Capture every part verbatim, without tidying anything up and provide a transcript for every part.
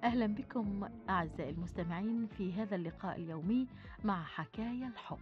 أهلا بكم أعزائي المستمعين في هذا اللقاء اليومي مع حكايا الحب.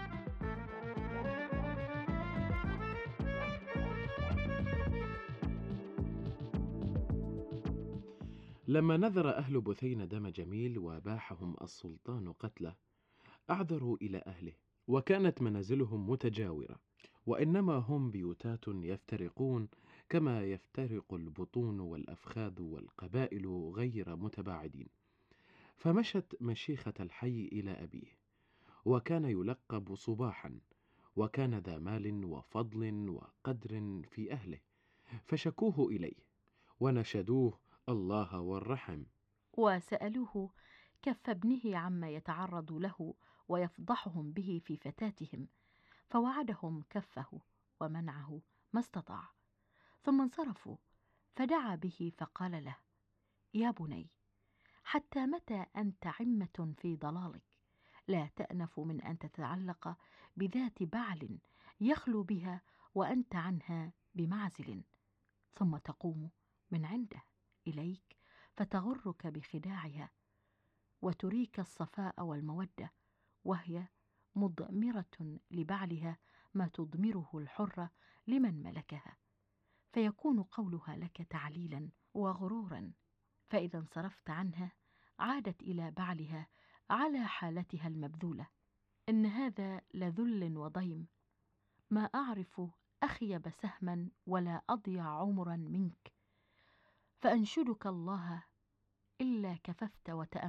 لما نذر أهل بثينة دم جميل وباحهم السلطان قتله، أعذروا إلى أهله، وكانت منازلهم متجاورة، وإنما هم بيوتات يفترقون كما يفترق البطون والأفخاذ والقبائل غير متباعدين. فمشت مشيخة الحي إلى أبيه، وكان يلقب صباحا، وكان ذا مال وفضل وقدر في أهله، فشكوه إليه ونشدوه الله والرحم. وسألوه كف ابنه عما يتعرض له ويفضحهم به في فتاتهم، فوعدهم كفه ومنعه ما استطاع. ثم انصرفوا، فدعا به فقال له: يا بني، حتى متى أنت عمة في ضلالك؟ لا تأنف من أن تتعلق بذات بعل يخلو بها وأنت عنها بمعزل، ثم تقوم من عنده إليك فتغرك بخداعها وتريك الصفاء والمودة، وهي مضمرة لبعلها ما تضمره الحرة لمن ملكها، فيكون قولها لك تعليلا وغرورا، فإذا انصرفت عنها عادت إلى بعلها على حالتها المبذولة. إن هذا لذل وضيم، ما أعرف أخيب سهما ولا أضيع عمرا منك، فأنشدك الله إلا كففت وتأملت